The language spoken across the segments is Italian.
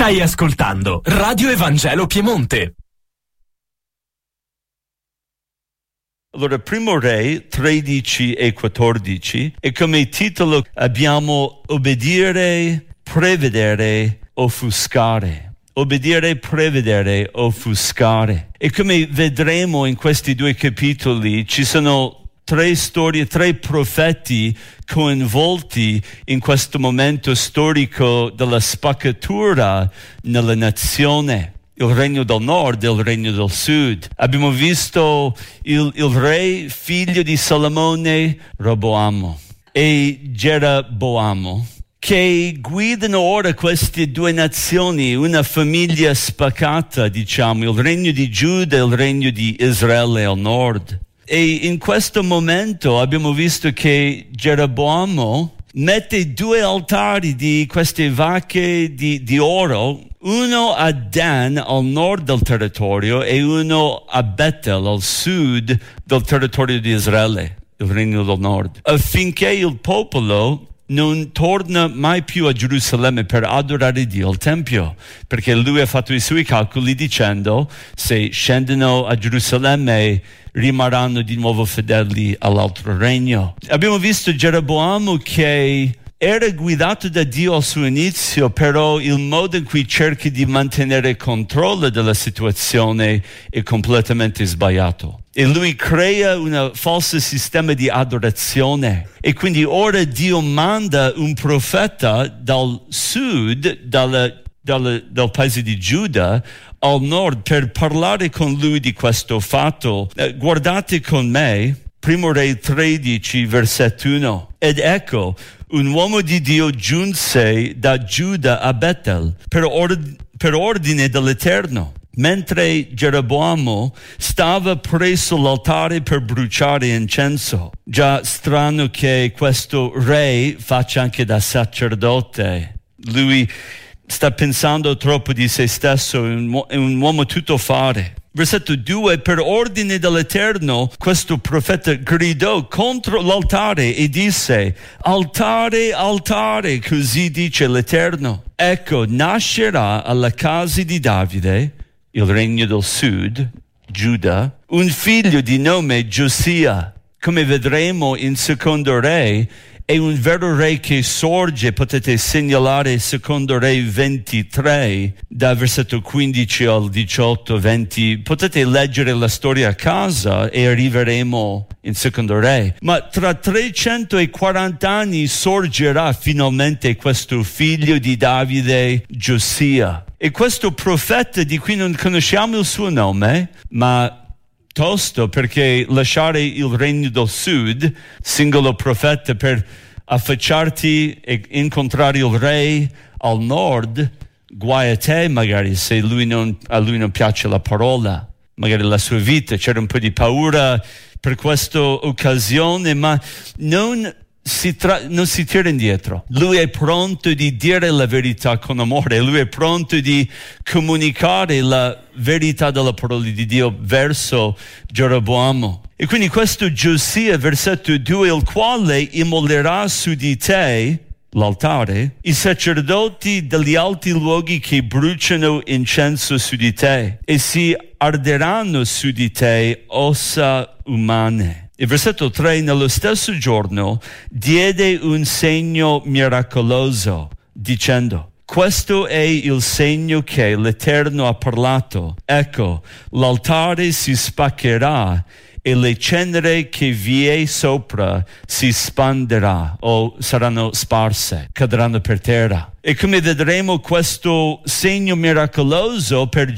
Stai ascoltando Radio Evangelo Piemonte. Allora, Primo Re 13 e 14 e come titolo abbiamo obbedire, prevedere, offuscare. Obbedire, prevedere, offuscare. E come vedremo in questi due capitoli ci sono tre storie, tre profeti coinvolti in questo momento storico della spaccatura nella nazione. Il regno del nord e il regno del sud. Abbiamo visto il re figlio di Salomone, Roboamo, e Geraboamo, che guidano ora queste due nazioni, una famiglia spaccata, diciamo, il regno di Giuda e il regno di Israele al nord. E in questo momento abbiamo visto che Geraboamo mette due altari di queste vacche di oro, uno a Dan al nord del territorio e uno a Betel al sud del territorio di Israele, il regno del nord, affinché il popolo non torna mai più a Gerusalemme per adorare Dio al Tempio, perché lui ha fatto i suoi calcoli dicendo: se scendono a Gerusalemme rimarranno di nuovo fedeli all'altro regno. Abbiamo visto Geraboamo che era guidato da Dio al suo inizio, però il modo in cui cerca di mantenere controllo della situazione è completamente sbagliato. E lui crea un falso sistema di adorazione. E quindi ora Dio manda un profeta dal sud, dal paese di Giuda, al nord per parlare con lui di questo fatto. Guardate con me, Primo Re 13, versetto 1. Ed ecco, un uomo di Dio giunse da Giuda a Betel per ordine dell'Eterno, mentre Geraboamo stava presso l'altare per bruciare incenso. Già strano che questo re faccia anche da sacerdote. Lui sta pensando troppo di se stesso, è un uomo tuttofare. Versetto 2, per ordine dell'Eterno, questo profeta gridò contro l'altare e disse: altare, altare, così dice l'Eterno. Ecco, nascerà alla casa di Davide, il regno del sud, Giuda, un figlio di nome Giosia. Come vedremo in Secondo Re, è un vero re che sorge. Potete segnalare Secondo Re 23, da versetto 15 al 18, 20. Potete leggere la storia a casa e arriveremo in Secondo Re. Ma tra 340 anni sorgerà finalmente questo figlio di Davide, Giosia. E questo profeta, di cui non conosciamo il suo nome, ma tosto, perché lasciare il regno del sud, singolo profeta, per affacciarti e incontrare il re al nord, guai a te magari se a lui non piace la parola, magari la sua vita, c'era un po' di paura per questa occasione, ma non si tira indietro. Lui è pronto di dire la verità con amore, lui è pronto di comunicare la verità della parola di Dio verso Geraboamo. E quindi questo Giosia, versetto 2, il quale immolerà su di te, l'altare, i sacerdoti degli alti luoghi che bruciano incenso su di te, e si arderanno su di te ossa umane. Il versetto 3, nello stesso giorno diede un segno miracoloso, dicendo: questo è il segno che l'Eterno ha parlato. Ecco, l'altare si spaccherà e le ceneri che vi è sopra si spanderà o saranno sparse, cadranno per terra. E come vedremo, questo segno miracoloso per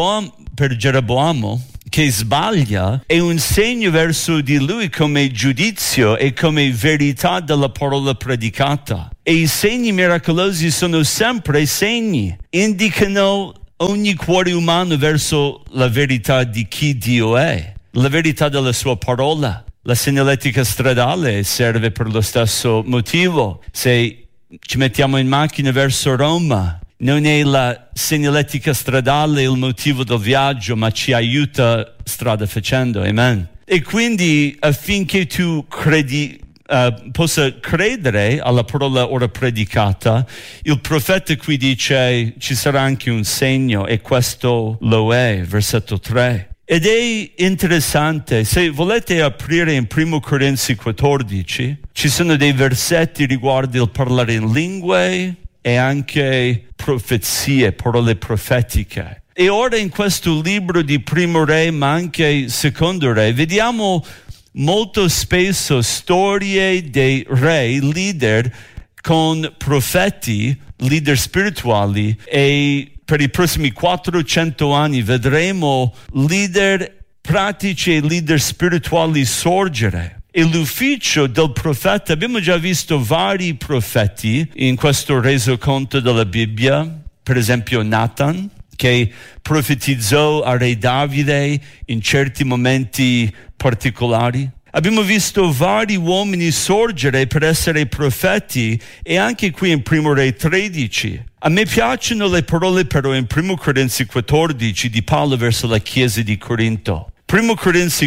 Geraboamo, che sbaglia, è un segno verso di lui come giudizio e come verità della parola predicata. E i segni miracolosi sono sempre segni, indicano ogni cuore umano verso la verità di chi Dio è, la verità della sua parola. La segnaletica stradale serve per lo stesso motivo. Se ci mettiamo in macchina verso Roma, non è la segnaletica stradale il motivo del viaggio, ma ci aiuta strada facendo, amen. E quindi affinché tu credi possa credere alla parola ora predicata, il profeta qui dice ci sarà anche un segno e questo lo è, versetto 3. Ed è interessante, se volete aprire in 1 Corinzi 14, ci sono dei versetti riguardo il parlare in lingue e anche profezie, parole profetiche. E ora in questo libro di Primo Re, ma anche Secondo Re, vediamo molto spesso storie dei re, leader con profeti, leader spirituali, e per i prossimi 400 anni vedremo leader pratici e leader spirituali sorgere. E l'ufficio del profeta, abbiamo già visto vari profeti in questo resoconto della Bibbia, per esempio Nathan, che profetizzò a re Davide in certi momenti particolari. Abbiamo visto vari uomini sorgere per essere profeti e anche qui in 1 Re 13. A me piacciono le parole però in 1 Corinzi 14 di Paolo verso la chiesa di Corinto. 1 Corinzi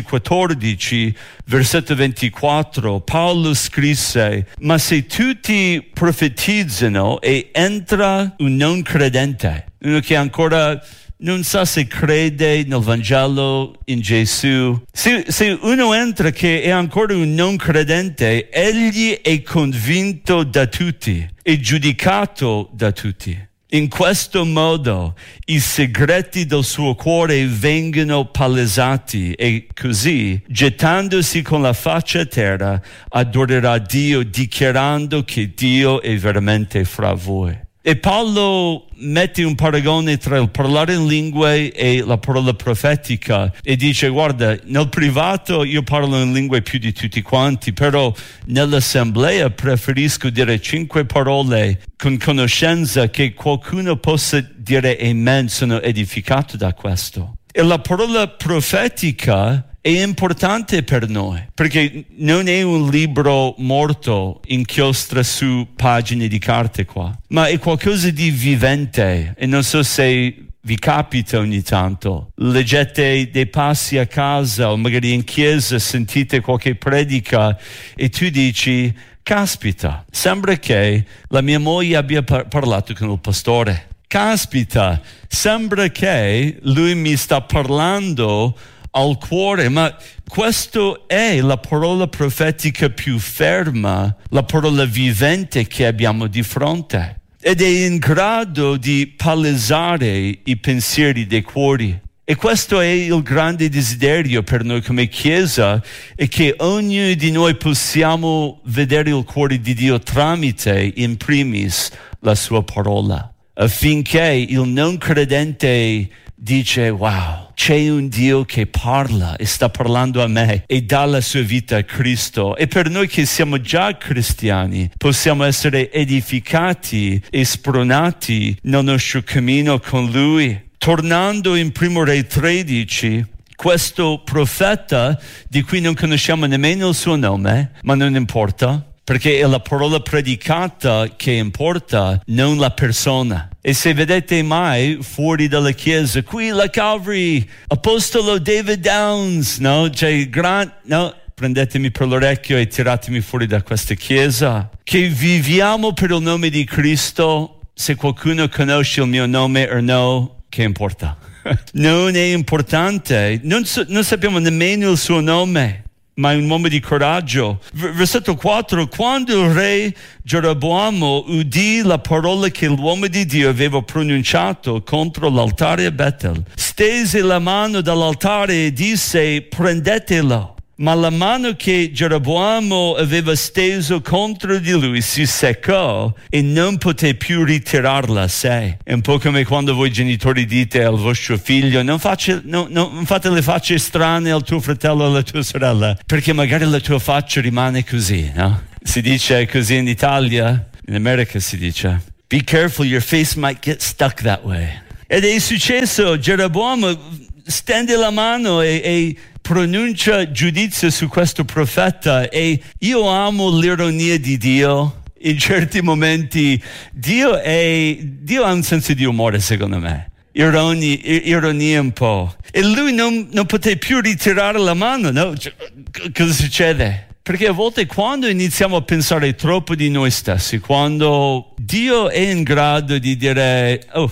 14, versetto 24, Paolo scrisse: ma se tutti profetizzano e entra un non credente, uno che ancora non sa se crede nel Vangelo, in Gesù, se uno entra che è ancora un non credente, egli è convinto da tutti e giudicato da tutti. In questo modo i segreti del suo cuore vengono palesati e così, gettandosi con la faccia a terra, adorerà Dio dichiarando che Dio è veramente fra voi. E Paolo mette un paragone tra il parlare in lingue e la parola profetica e dice: guarda, nel privato io parlo in lingue più di tutti quanti, però nell'assemblea preferisco dire 5 parole con conoscenza che qualcuno possa dire amen, sono edificato da questo. E la parola profetica è importante per noi, perché non è un libro morto inchiostra su pagine di carte qua, ma è qualcosa di vivente. E non so se vi capita ogni tanto, leggete dei passi a casa o magari in chiesa sentite qualche predica e tu dici: caspita, sembra che la mia moglie abbia parlato con il pastore. Caspita, sembra che lui mi sta parlando al cuore, ma questo è la parola profetica più ferma, la parola vivente che abbiamo di fronte, ed è in grado di palesare i pensieri dei cuori. E questo è il grande desiderio per noi come Chiesa, è che ognuno di noi possiamo vedere il cuore di Dio tramite, in primis, la sua parola, affinché il non credente dice: wow, c'è un Dio che parla e sta parlando a me e dà la sua vita a Cristo. E per noi che siamo già cristiani possiamo essere edificati e spronati nel nostro cammino con Lui. Tornando in 1 Re 13, questo profeta di cui non conosciamo nemmeno il suo nome, ma non importa, perché è la parola predicata che importa, non la persona. E se vedete mai fuori dalla chiesa, qui la Calvary, Apostolo David Downs, no? C'è no? Prendetemi per l'orecchio e tiratemi fuori da questa chiesa. Che viviamo per il nome di Cristo, se qualcuno conosce il mio nome o no, che importa? Non è importante, non sappiamo nemmeno il suo nome, ma è un uomo di coraggio. Versetto 4: quando il re Geroboamo udì la parola che l'uomo di Dio aveva pronunciato contro l'altare a Betel, stese la mano dall'altare e disse: prendetelo. Ma la mano che Geroboamo aveva steso contro di lui si seccò e non poté più ritirarla a sé. È un po' come quando voi genitori dite al vostro figlio: non fate le facce strane al tuo fratello o alla tua sorella, perché magari la tua faccia rimane così, no? Si dice così in Italia, in America si dice: be careful, your face might get stuck that way. Ed è successo, Geroboamo stende la mano e pronuncia giudizio su questo profeta. E io amo l'ironia di Dio. In certi momenti Dio ha un senso di umore, secondo me, ironia un po', e lui non poté più ritirare la mano, no? Cosa succede? Perché a volte quando iniziamo a pensare troppo di noi stessi, quando Dio è in grado di dire, oh,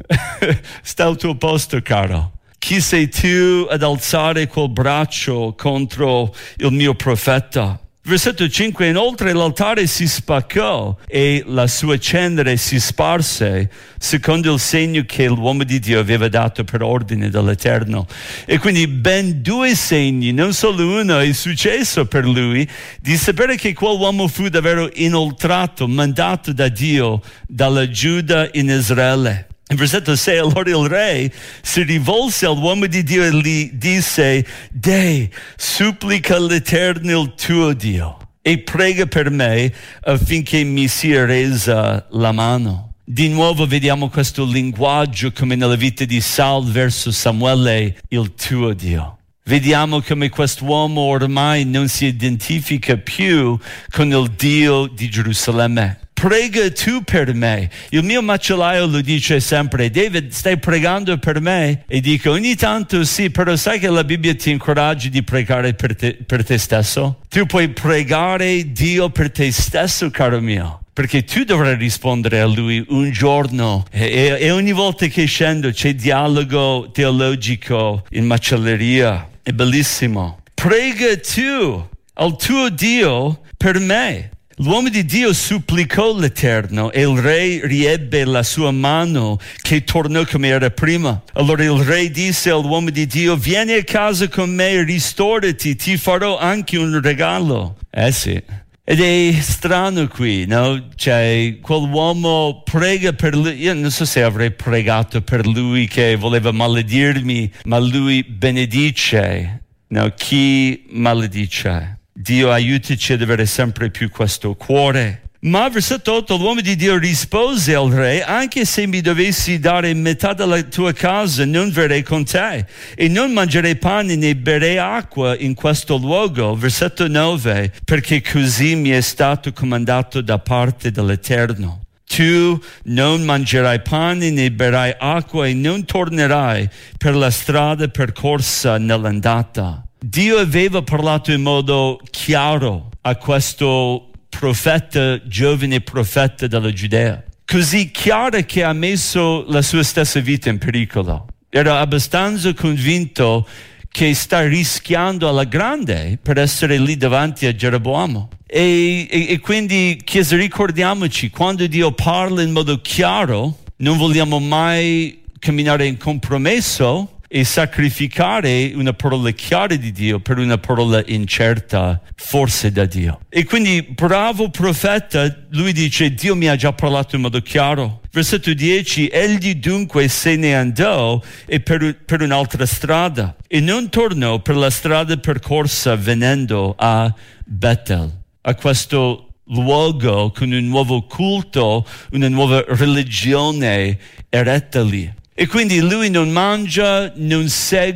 sta al tuo posto, caro. Chi sei tu ad alzare quel braccio contro il mio profeta? Versetto 5, inoltre l'altare si spaccò e la sua cenere si sparse secondo il segno che l'uomo di Dio aveva dato per ordine dall'Eterno. E quindi ben 2 segni, non solo uno, è successo per lui di sapere che quell'uomo fu davvero inoltrato, mandato da Dio, dalla Giuda in Israele. In versetto 6, allora il re si rivolse all'uomo di Dio e gli disse, Deh, supplica l'Eterno il tuo Dio e prega per me affinché mi sia resa la mano. Di nuovo vediamo questo linguaggio come nella vita di Saul verso Samuele, il tuo Dio. Vediamo come quest'uomo ormai non si identifica più con il Dio di Gerusalemme. Prega tu per me. Il mio macellaio lo dice sempre, David, stai pregando per me? E dico, ogni tanto sì, però sai che la Bibbia ti incoraggia di pregare per te stesso? Tu puoi pregare Dio per te stesso, caro mio, perché tu dovrai rispondere a Lui un giorno. E ogni volta che scendo c'è dialogo teologico in macelleria. È bellissimo. Prega tu al tuo Dio per me. L'uomo di Dio supplicò l'Eterno e il re riebbe la sua mano che tornò come era prima. Allora il re disse all'uomo di Dio, vieni a casa con me, ristorati, ti farò anche un regalo. Sì. Ed è strano qui, no? Cioè, quell'uomo prega per lui. Io non so se avrei pregato per lui che voleva maledirmi, ma lui benedice. No, chi maledice? Dio aiutaci ad avere sempre più questo cuore. Ma versetto 8, l'uomo di Dio rispose al re, anche se mi dovessi dare metà della tua casa, non verrei con te, e non mangerei pane né berrei acqua in questo luogo. Versetto 9, perché così mi è stato comandato da parte dell'Eterno. Tu non mangerai pane né berrai acqua e non tornerai per la strada percorsa nell'andata. Dio aveva parlato in modo chiaro a questo profeta, giovane profeta della Giudea, così chiaro che ha messo la sua stessa vita in pericolo. Era abbastanza convinto che sta rischiando alla grande per essere lì davanti a Geroboamo. E quindi, Chiesa, ricordiamoci, quando Dio parla in modo chiaro, non vogliamo mai camminare in compromesso e sacrificare una parola chiara di Dio per una parola incerta, forse da Dio. E quindi, bravo profeta, lui dice, Dio mi ha già parlato in modo chiaro. Versetto 10, egli dunque se ne andò e per un'altra strada e non tornò per la strada percorsa venendo a Betel, a questo luogo con un nuovo culto, una nuova religione eretta lì. E quindi lui non mangia, non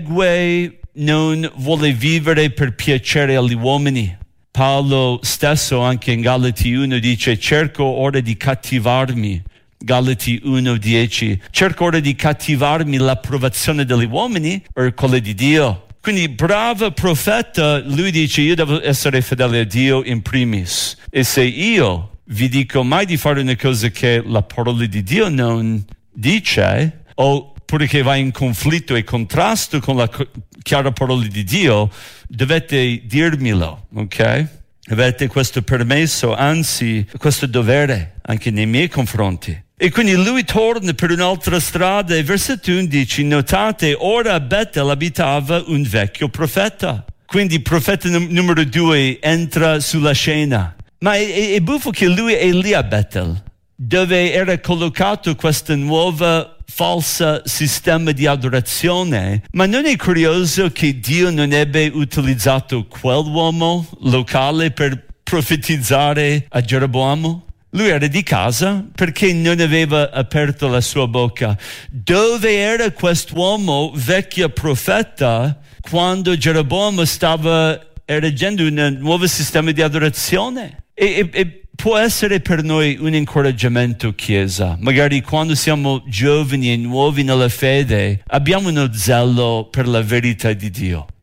segue, non vuole vivere per piacere agli uomini. Paolo stesso anche in Galati 1 dice, cerco ora di cattivarmi. Galati 1:10, cerco ora di cattivarmi l'approvazione degli uomini o quella di Dio. Quindi bravo profeta, lui dice, io devo essere fedele a Dio in primis. E se io vi dico mai di fare una cosa che la parola di Dio non dice, oppure che va in conflitto e contrasto con la chiara parola di Dio, dovete dirmelo, ok? Avete questo permesso, anzi questo dovere anche nei miei confronti. E quindi lui torna per un'altra strada e versetto 11, notate, ora a Betel abitava un vecchio profeta. Quindi profeta numero 2 entra sulla scena. Ma è buffo che lui è lì a Betel, dove era collocato questa nuova falsa sistema di adorazione. Ma non è curioso che Dio non ebbe utilizzato quell'uomo locale per profetizzare a Geroboamo? Lui era di casa perché non aveva aperto la sua bocca. Dove era quest'uomo vecchio profeta quando Geroboamo stava erigendo un nuovo sistema di adorazione? E può essere per noi un incoraggiamento, Chiesa. Magari quando siamo giovani e nuovi nella fede, abbiamo uno zelo per la verità di Dio.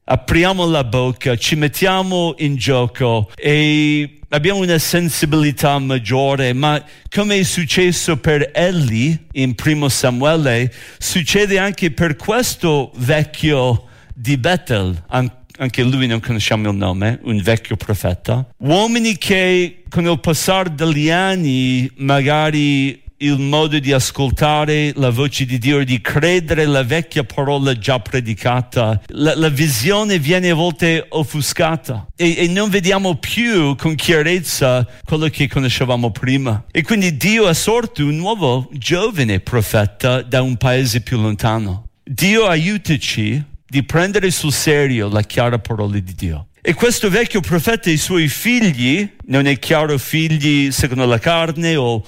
apriamo la bocca, ci mettiamo in gioco e abbiamo una sensibilità maggiore, ma come è successo per Eli in Primo Samuele, succede anche per questo vecchio di Betel, anche lui non conosciamo il nome, un vecchio profeta. Uomini che con il passare degli anni magari il modo di ascoltare la voce di Dio e di credere la vecchia parola già predicata, la visione viene a volte offuscata e non vediamo più con chiarezza quello che conoscevamo prima. E quindi Dio ha sorto un nuovo giovane profeta da un paese più lontano. Dio aiutaci di prendere sul serio la chiara parola di Dio. E questo vecchio profeta e i suoi figli, non è chiaro figli secondo la carne o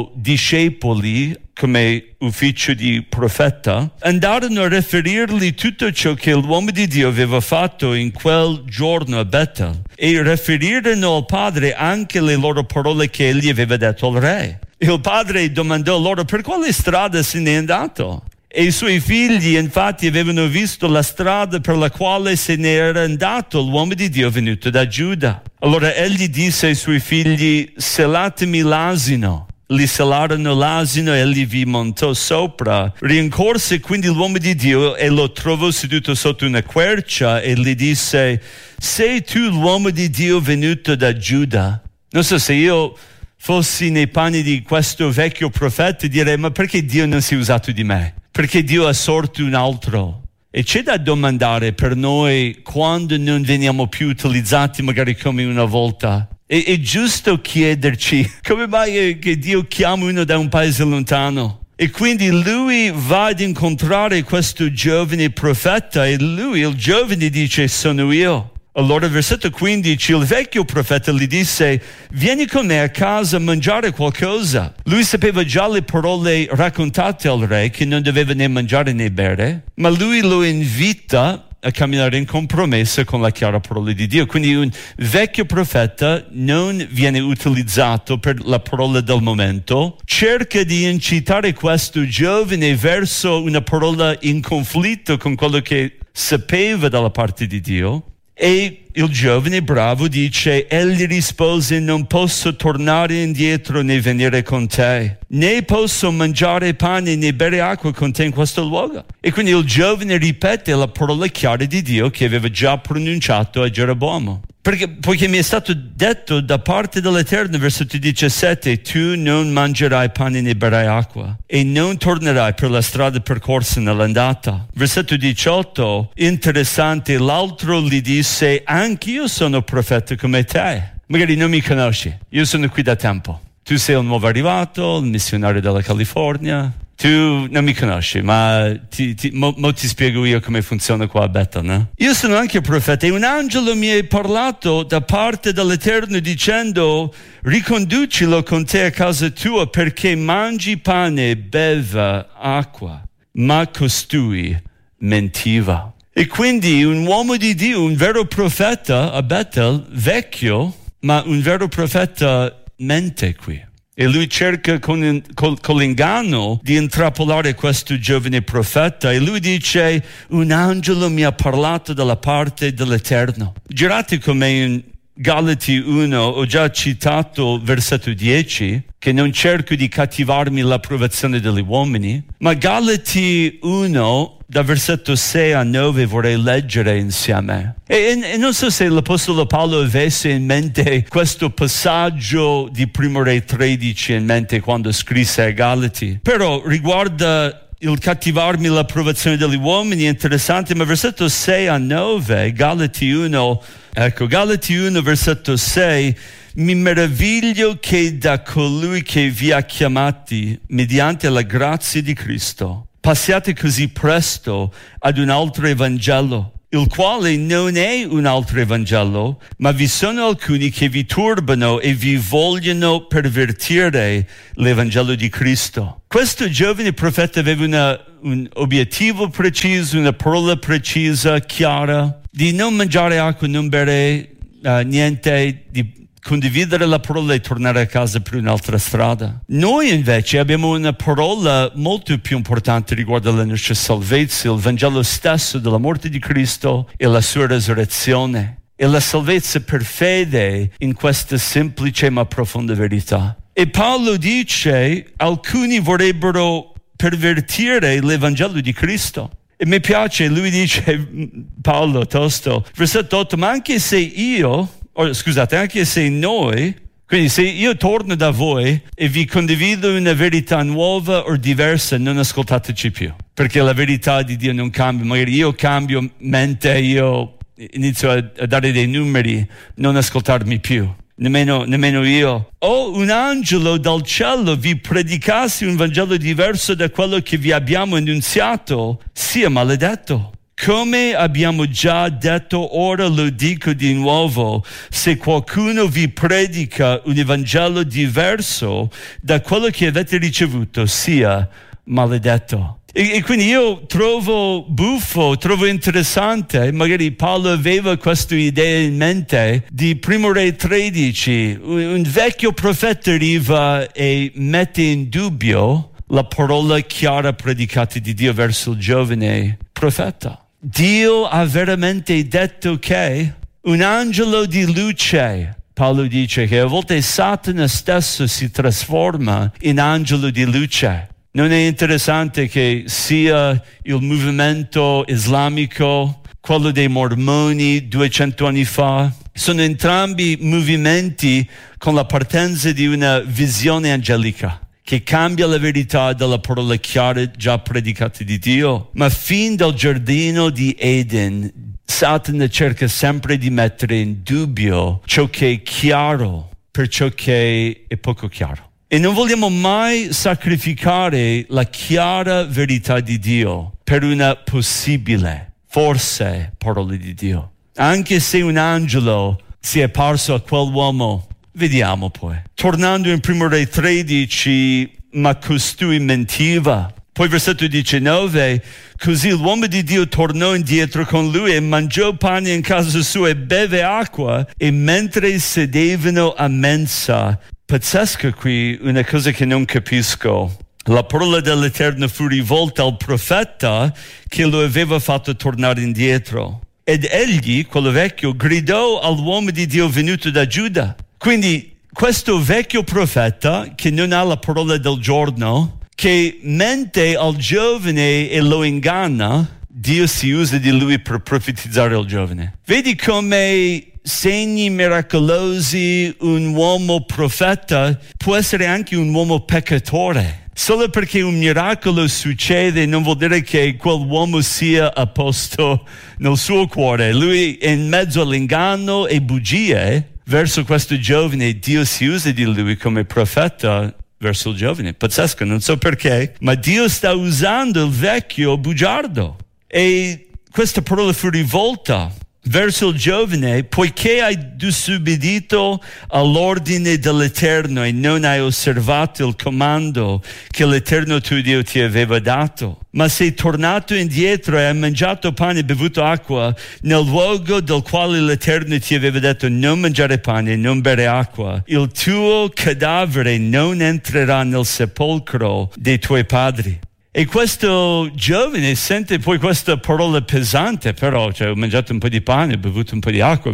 discepoli come ufficio di profeta, andarono a riferirgli tutto ciò che l'uomo di Dio aveva fatto in quel giorno a Betel e riferirono al padre anche le loro parole che egli aveva detto al re. Il padre domandò loro per quale strada se n'è andato. E i suoi figli infatti avevano visto la strada per la quale se ne era andato l'uomo di Dio venuto da Giuda. Allora egli disse ai suoi figli: selatemi l'asino. Li selarono l'asino e egli vi montò sopra. Rincorse quindi l'uomo di Dio e lo trovò seduto sotto una quercia e gli disse: sei tu l'uomo di Dio venuto da Giuda? Non so, se io fossi nei panni di questo vecchio profeta direi: ma perché Dio non si è usato di me? Perché Dio ha sorto un altro? E c'è da domandare per noi quando non veniamo più utilizzati magari come una volta. È giusto chiederci come mai è che Dio chiama uno da un paese lontano. E quindi lui va ad incontrare questo giovane profeta e lui, il giovane, dice: sono io. Allora versetto 15, il vecchio profeta gli disse: vieni con me a casa a mangiare qualcosa. Lui sapeva già le parole raccontate al re, che non doveva né mangiare né bere, ma lui lo invita a camminare in compromesso con la chiara parola di Dio. Quindi un vecchio profeta non viene utilizzato per la parola del momento, cerca di incitare questo giovane verso una parola in conflitto con quello che sapeva dalla parte di Dio. E il giovane bravo dice: egli rispose: non posso tornare indietro né venire con te, né posso mangiare pane né bere acqua con te in questo luogo. E quindi il giovane ripete la parola chiara di Dio che aveva già pronunciato a Geroboamo. Poiché mi è stato detto da parte dell'Eterno, versetto 17, tu non mangerai pane né berai acqua e non tornerai per la strada percorsa nell'andata. Versetto 18, interessante, l'altro gli disse: anch'io sono profeta come te. Magari non mi conosci, io sono qui da tempo. Tu sei un nuovo arrivato, il missionario della California. Tu non mi conosci, ma ti spiego io come funziona qua a Betel, no? Io sono anche profeta e un angelo mi ha parlato da parte dell'Eterno dicendo: riconducilo con te a casa tua perché mangi pane e beva acqua. Ma costui mentiva. E quindi un uomo di Dio, un vero profeta a Betel, vecchio, ma un vero profeta mente qui. E lui cerca con l'inganno di intrappolare questo giovane profeta e lui dice: un angelo mi ha parlato dalla parte dell'Eterno. Girate con me in Galati 1, ho già citato versetto 10, che non cerco di cattivarmi l'approvazione degli uomini, ma Galati 1, da versetto 6 a 9 vorrei leggere insieme. E non so se l'Apostolo Paolo avesse in mente questo passaggio di Primo Re 13 in mente quando scrisse a Galati, però riguarda il cattivarmi l'approvazione degli uomini è interessante, ma versetto 6 a 9, Galati 1, Galati 1 versetto 6, mi meraviglio che da colui che vi ha chiamati mediante la grazia di Cristo passiate così presto ad un altro Evangelo, il quale non è un altro Evangelo, ma vi sono alcuni che vi turbano e vi vogliono pervertire l'Evangelo di Cristo. Questo giovane profeta aveva un obiettivo preciso, una parola precisa, chiara, di non mangiare acqua, non bere niente di condividere la parola e tornare a casa per un'altra strada. Noi invece abbiamo una parola molto più importante riguardo alla nostra salvezza, il Vangelo stesso della morte di Cristo e la sua resurrezione. E la salvezza per fede in questa semplice ma profonda verità. E Paolo dice, alcuni vorrebbero pervertire l'Evangelo di Cristo. E mi piace, lui dice, Paolo tosto, versetto 8, ma anche se anche se noi, quindi se io torno da voi e vi condivido una verità nuova o diversa, non ascoltateci più. Perché la verità di Dio non cambia, magari io cambio mente, io inizio a dare dei numeri, non ascoltarmi più, nemmeno io. O un angelo dal cielo vi predicasse un Vangelo diverso da quello che vi abbiamo annunziato, sia maledetto. Come abbiamo già detto, ora lo dico di nuovo, se qualcuno vi predica un Vangelo diverso da quello che avete ricevuto, sia maledetto. E quindi io trovo buffo, trovo interessante, magari Paolo aveva questa idea in mente di Primo Re 13, un vecchio profeta arriva e mette in dubbio la parola chiara predicata di Dio verso il giovane profeta. Dio ha veramente detto che un angelo di luce, Paolo dice che a volte Satana stesso si trasforma in angelo di luce. Non è interessante che sia il movimento islamico, quello dei mormoni 200 anni fa? Sono entrambi movimenti con la partenza di una visione angelica che cambia la verità della parola chiara già predicata di Dio. Ma fin dal giardino di Eden, Satana cerca sempre di mettere in dubbio ciò che è chiaro per ciò che è poco chiaro. E non vogliamo mai sacrificare la chiara verità di Dio per una possibile, forse, parola di Dio. Anche se un angelo si è apparso a quell'uomo, vediamo poi. Tornando in Primo Re 13, ma costui mentiva. Poi versetto 19, così l'uomo di Dio tornò indietro con lui e mangiò pane in casa sua e beve acqua, e mentre sedevano a mensa. Pazzesca qui una cosa che non capisco. La parola dell'Eterno fu rivolta al profeta che lo aveva fatto tornare indietro. Ed egli, quello vecchio, gridò all'uomo di Dio venuto da Giuda. Quindi questo vecchio profeta che non ha la parola del giorno, che mente al giovane e lo inganna, Dio si usa di lui per profetizzare al giovane. Vedi come segni miracolosi un uomo profeta può essere anche un uomo peccatore. Solo perché un miracolo succede non vuol dire che quell'uomo sia a posto nel suo cuore. Lui è in mezzo all'inganno e bugie verso questo giovane, Dio si usa di lui come profeta verso il giovane. Pazzesco, non so perché, ma Dio sta usando il vecchio bugiardo. E questa parola fu rivolta verso il giovane, poiché hai disubbidito all'ordine dell'Eterno e non hai osservato il comando che l'Eterno tuo Dio ti aveva dato, ma sei tornato indietro e hai mangiato pane e bevuto acqua nel luogo del quale l'Eterno ti aveva detto non mangiare pane e non bere acqua, il tuo cadavere non entrerà nel sepolcro dei tuoi padri. E questo giovane sente poi questa parola pesante, però ho mangiato un po' di pane, ho bevuto un po' di acqua,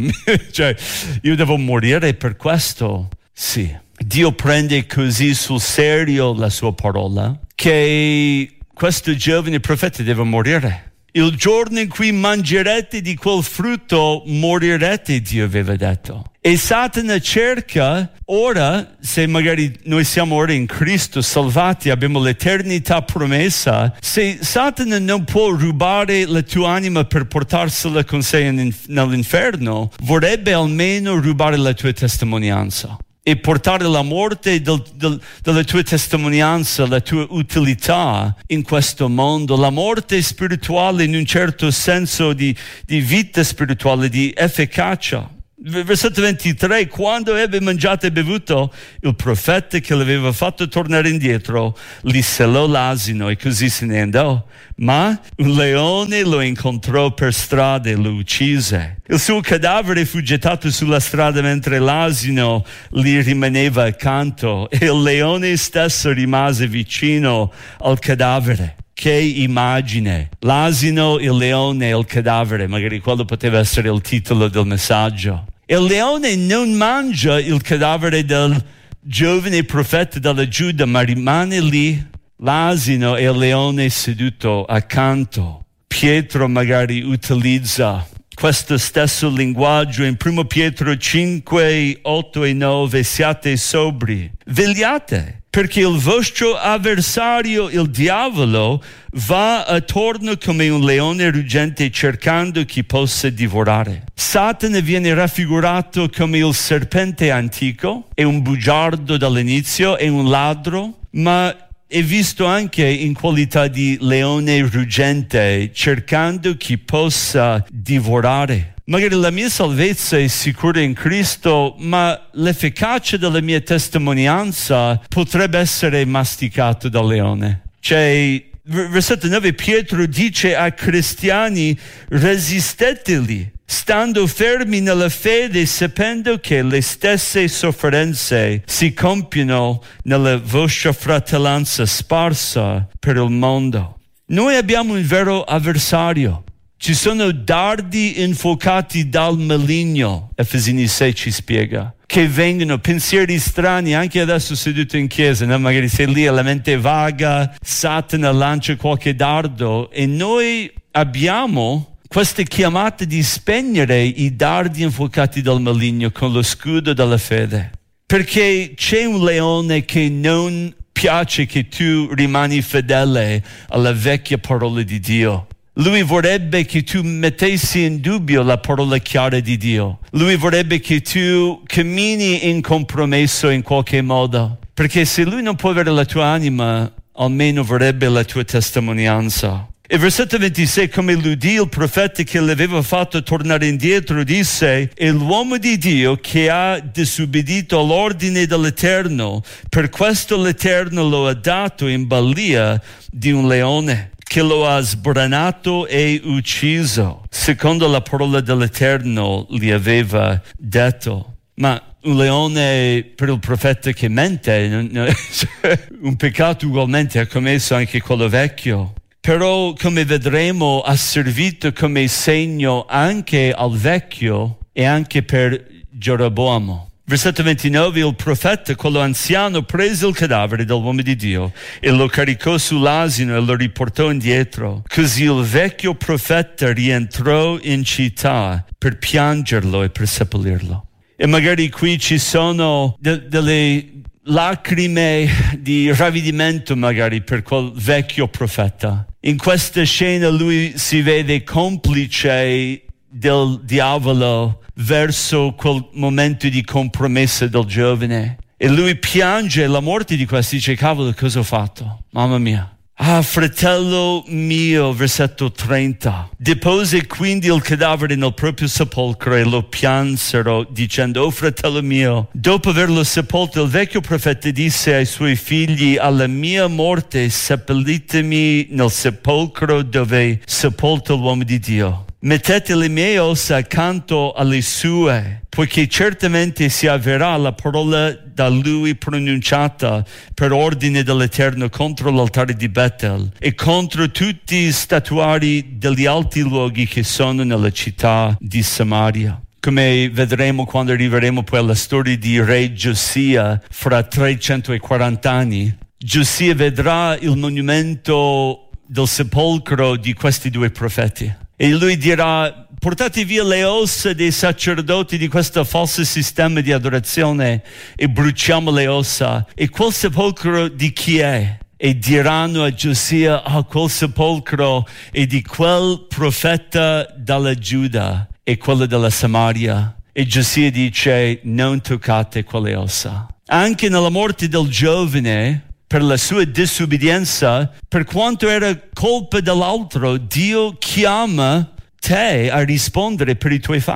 io devo morire per questo? Sì, Dio prende così sul serio la sua parola che questo giovane profeta deve morire. Il giorno in cui mangerete di quel frutto morirete, Dio aveva detto. E Satana cerca ora, se magari noi siamo ora in Cristo salvati, abbiamo l'eternità promessa, se Satana non può rubare la tua anima per portarsela con sé nell'inferno, vorrebbe almeno rubare la tua testimonianza e portare la morte della tua testimonianza, la tua utilità in questo mondo, la morte spirituale in un certo senso di vita spirituale, di efficacia. Versetto 23, quando ebbe mangiato e bevuto, il profeta che l'aveva fatto tornare indietro gli sellò l'asino e così se ne andò. Ma un leone lo incontrò per strada e lo uccise. Il suo cadavere fu gettato sulla strada mentre l'asino gli rimaneva accanto e il leone stesso rimase vicino al cadavere. Che immagine! L'asino, il leone e il cadavere, magari quello poteva essere il titolo del messaggio. Il leone non mangia il cadavere del giovane profeta della Giuda, ma rimane lì, l'asino e il leone seduto accanto. Pietro magari utilizza questo stesso linguaggio in 1 Pietro 5, 8 e 9, siate sobri, vegliate, perché il vostro avversario, il diavolo, va attorno come un leone ruggente cercando chi possa divorare. Satana viene raffigurato come il serpente antico, è un bugiardo dall'inizio, è un ladro, ma è visto anche in qualità di leone ruggente, cercando chi possa divorare. Magari la mia salvezza è sicura in Cristo, ma l'efficacia della mia testimonianza potrebbe essere masticata dal leone. Versetto 9, Pietro dice ai cristiani, resisteteli, stando fermi nella fede, sapendo che le stesse sofferenze si compiono nella vostra fratellanza sparsa per il mondo. Noi abbiamo un vero avversario. Ci sono dardi infuocati dal maligno, Efesini 6 ci spiega, che vengono pensieri strani, anche adesso seduto in chiesa, no? Magari sei lì, la mente vaga, Satana lancia qualche dardo e noi abbiamo questa chiamata di spegnere i dardi infuocati dal maligno con lo scudo della fede. Perché c'è un leone che non piace che tu rimani fedele alla vecchia parola di Dio. Lui vorrebbe che tu mettessi in dubbio la parola chiara di Dio. Lui vorrebbe che tu cammini in compromesso in qualche modo. Perché se lui non può avere la tua anima, almeno vorrebbe la tua testimonianza. E versetto 26, come l'udì il profeta che l'aveva fatto tornare indietro, disse, è l'uomo di Dio che ha disubbidito all'ordine dell'Eterno, per questo l'Eterno lo ha dato in balia di un leone, che lo ha sbranato e ucciso, secondo la parola dell'Eterno gli aveva detto. Ma un leone per il profeta che mente, un peccato ugualmente ha commesso anche quello vecchio. Però, come vedremo, ha servito come segno anche al vecchio e anche per Geroboamo. Versetto 29, il profeta, quello anziano, prese il cadavere dell'uomo di Dio e lo caricò sull'asino e lo riportò indietro. Così il vecchio profeta rientrò in città per piangerlo e per seppellirlo. E magari qui ci sono delle lacrime di ravvedimento magari per quel vecchio profeta. In questa scena lui si vede complice del diavolo verso quel momento di compromesso del giovane e lui piange la morte di questo, dice cavolo, cosa ho fatto? Mamma mia. Fratello mio, versetto 30, depose quindi il cadavere nel proprio sepolcro e lo piansero dicendo, fratello mio. Dopo averlo sepolto, il vecchio profeta disse ai suoi figli, alla mia morte seppellitemi nel sepolcro dove sepolto l'uomo di Dio. Mettete le mie ossa accanto alle sue, poiché certamente si avverrà la parola da lui pronunciata per ordine dell'Eterno contro l'altare di Betel e contro tutti i statuari degli alti luoghi che sono nella città di Samaria. Come vedremo quando arriveremo poi alla storia di re Giosia, fra 340 anni, Giosia vedrà il monumento del sepolcro di questi due profeti. E lui dirà, portate via le ossa dei sacerdoti di questo falso sistema di adorazione e bruciamo le ossa. E quel sepolcro di chi è? E diranno a Giosia, quel sepolcro è di quel profeta dalla Giuda e quello della Samaria. E Giosia dice, non toccate quelle ossa. Anche nella morte del giovane, per la sua disobbedienza, per quanto era colpa dell'altro, Dio chiama te a rispondere per i tuoi fatti.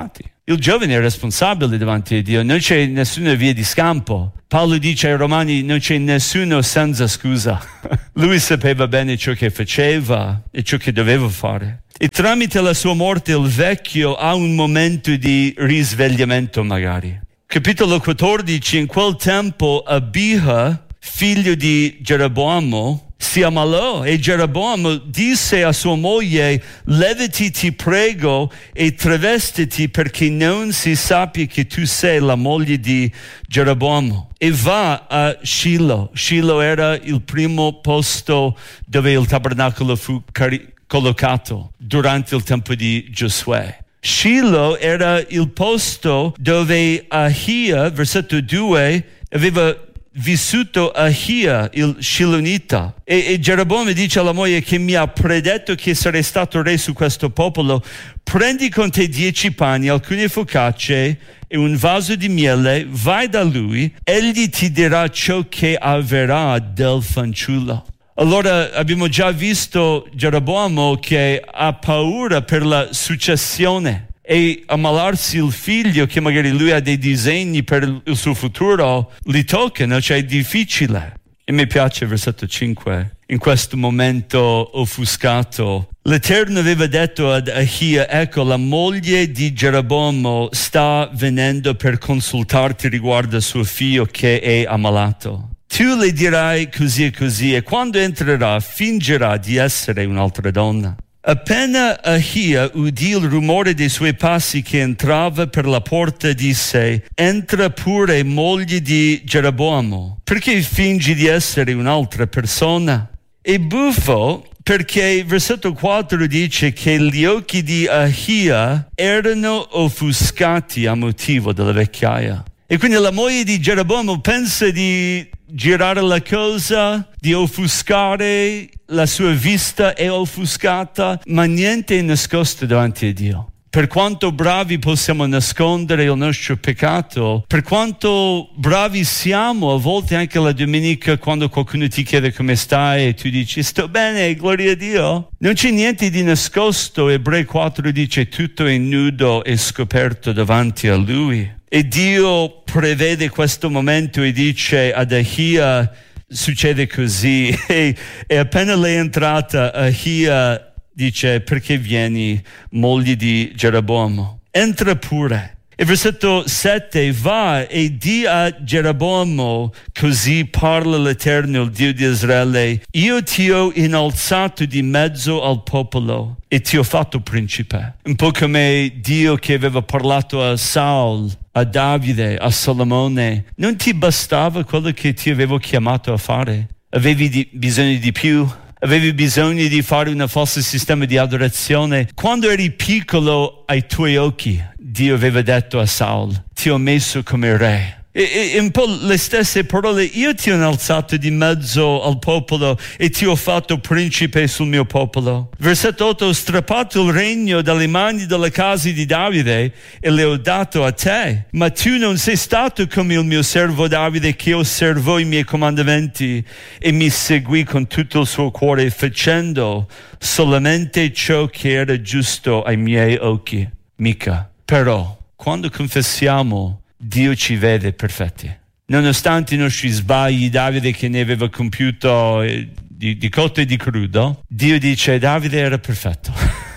Il giovane è responsabile davanti a Dio, non c'è nessuna via di scampo. Paolo dice ai Romani: non c'è nessuno senza scusa. Lui sapeva bene ciò che faceva e ciò che doveva fare. E tramite la sua morte il vecchio ha un momento di risvegliamento magari. Capitolo 14, in quel tempo Abia, figlio di Geroboamo, si ammalò e Geroboamo disse a sua moglie: levati, ti prego, e travestiti, perché non si sappia che tu sei la moglie di Geroboamo, e va a Shilo. Shilo era il primo posto dove il tabernacolo fu collocato durante il tempo di Giosuè. Shilo era il posto dove Ahia, versetto 2, aveva vissuto Ahia, il Shilonita. E Geroboamo dice alla moglie che mi ha predetto che sarei stato re su questo popolo: prendi con te 10 pani, alcune focacce e un vaso di miele, vai da lui, egli ti dirà ciò che avverrà del fanciullo. Allora abbiamo già visto Geroboamo che ha paura per la successione, e ammalarsi il figlio, che magari lui ha dei disegni per il suo futuro, li toccano, cioè è difficile. E mi piace il versetto 5. In questo momento offuscato, l'Eterno aveva detto ad Ahia: ecco, la moglie di Geroboamo sta venendo per consultarti riguardo a suo figlio che è ammalato. Tu le dirai così e così, e quando entrerà fingirà di essere un'altra donna. Appena Ahia udì il rumore dei suoi passi che entrava per la porta, disse: entra pure, moglie di Geroboamo, perché fingi di essere un'altra persona? E buffo, perché versetto 4 dice che gli occhi di Ahia erano offuscati a motivo della vecchiaia. E quindi la moglie di Geroboamo pensa di girare la cosa, di offuscare, la sua vista è offuscata, ma niente è nascosto davanti a Dio. Per quanto bravi possiamo nascondere il nostro peccato, per quanto bravi siamo a volte anche la domenica, quando qualcuno ti chiede come stai e tu dici sto bene, gloria a Dio, non c'è niente di nascosto. Ebrei 4 dice tutto è nudo e scoperto davanti a Lui. E Dio prevede questo momento e dice ad Ahia: succede così. E appena lei è entrata, Ahia dice: perché vieni, moglie di Geroboamo? Entra pure. E versetto 7: va e di a Geroboamo: così parla l'Eterno, il Dio di Israele, io ti ho innalzato di mezzo al popolo e ti ho fatto principe. Un po' come Dio che aveva parlato a Saul, a Davide, a Salomone. Non ti bastava quello che ti avevo chiamato a fare? Avevi bisogno di più? Avevi bisogno di fare un falso sistema di adorazione? Quando eri piccolo ai tuoi occhi, Dio aveva detto a Saul: ti ho messo come re. E un po' le stesse parole: io ti ho innalzato di mezzo al popolo e ti ho fatto principe sul mio popolo. Versetto 8: ho strappato il regno dalle mani della casa di Davide e le ho dato a te, ma tu non sei stato come il mio servo Davide, che osservò i miei comandamenti e mi seguì con tutto il suo cuore, facendo solamente ciò che era giusto ai miei occhi. Mica. Però quando confessiamo, Dio ci vede perfetti. Nonostante i nostri sbagli, Davide che ne aveva compiuto di cotto e di crudo, Dio dice: Davide era perfetto,